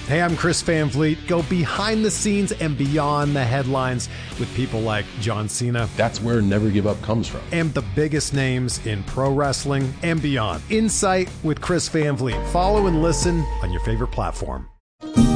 Hey, I'm Chris Van Vliet. Go behind the scenes and beyond the headlines with people like John Cena. That's where Never Give Up comes from. And the biggest names in pro wrestling and beyond. Insight with Chris Van Vliet. Follow and listen on your favorite platform.